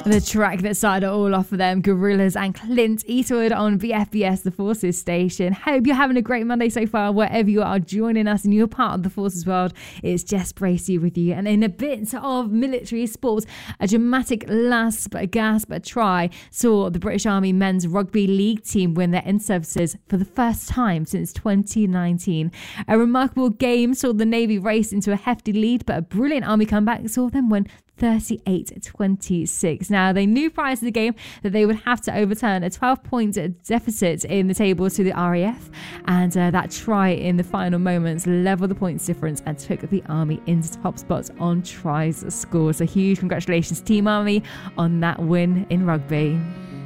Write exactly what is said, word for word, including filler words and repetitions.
The track that started it all off for them, Gorillaz and Clint Eastwood on V F B S, the Forces station. Hope you're having a great Monday so far, wherever you are joining us and you're part of the Forces world. It's Jess Bracey with you. And in a bit of military sports, a dramatic last but gasp try saw the British Army men's rugby league team win their in-services for the first time since twenty nineteen. A remarkable game saw the Navy race into a hefty lead, but a brilliant Army comeback saw them win thirty-eight twenty-six. Now, they knew prior to the game that they would have to overturn a twelve-point deficit in the table to the R A F, and uh, that try in the final moments leveled the points difference and took the Army into top spots on tries scored. So huge congratulations, Team Army, on that win in rugby.